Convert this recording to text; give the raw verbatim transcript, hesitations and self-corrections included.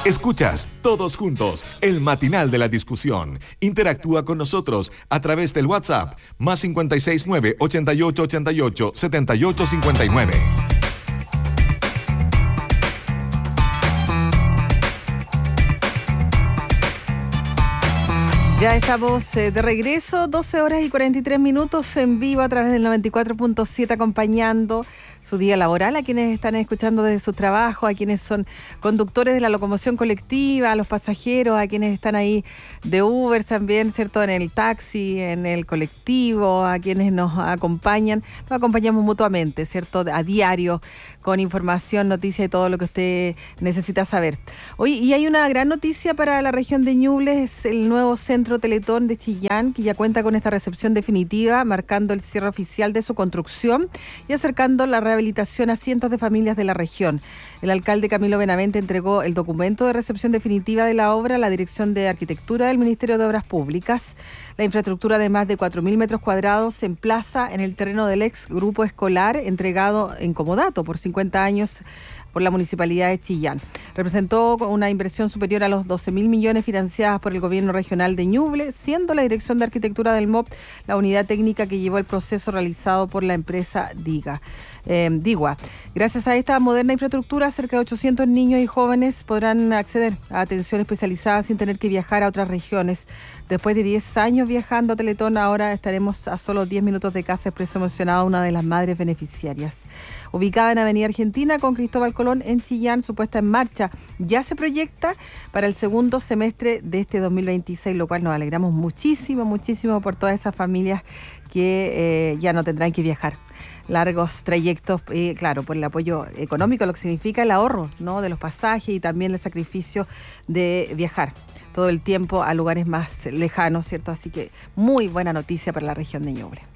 Escuchas Todos Juntos, el matinal de la discusión. Interactúa con nosotros a través del WhatsApp, más cinco seis nueve, ocho ocho ocho ocho, siete ocho cinco nueve. Ya estamos eh, de regreso, doce horas y cuarenta y tres minutos en vivo a través del noventa y cuatro punto siete, acompañando su día laboral a quienes están escuchando desde su trabajo, a quienes son conductores de la locomoción colectiva, a los pasajeros, a quienes están ahí de Uber también, ¿cierto? En el taxi, en el colectivo, a quienes nos acompañan. Nos acompañamos mutuamente, ¿cierto? A diario, con información, noticia y todo lo que usted necesita saber. Hoy, y hay una gran noticia para la región de Ñuble, es el nuevo centro Teletón de Chillán, que ya cuenta con esta recepción definitiva, marcando el cierre oficial de su construcción y acercando la rehabilitación a cientos de familias de la región. El alcalde Camilo Benavente entregó el documento de recepción definitiva de la obra a la Dirección de Arquitectura del Ministerio de Obras Públicas. La infraestructura de más de cuatro mil metros cuadrados se emplaza en el terreno del ex grupo escolar entregado en comodato por cincuenta años por la Municipalidad de Chillán. Representó una inversión superior a los doce mil millones financiadas por el Gobierno Regional de Ñuble, siendo la Dirección de Arquitectura del M O P la unidad técnica que llevó el proceso realizado por la empresa Diga. Eh, Digua. Gracias a esta moderna infraestructura, cerca de ochocientos niños y jóvenes podrán acceder a atención especializada sin tener que viajar a otras regiones. Después de diez años viajando a Teletón, ahora estaremos a solo diez minutos de casa, expresó emocionada una de las madres beneficiarias. Ubicada en Avenida Argentina con Cristóbal Colón en Chillán, su puesta en marcha ya se proyecta para el segundo semestre de este dos mil veintiséis, lo cual nos alegramos muchísimo, muchísimo por todas esas familias que eh, ya no tendrán que viajar largos trayectos, eh, claro, por el apoyo económico, lo que significa el ahorro, ¿no?, de los pasajes y también el sacrificio de viajar todo el tiempo a lugares más lejanos, ¿cierto? Así que muy buena noticia para la región de Ñuble.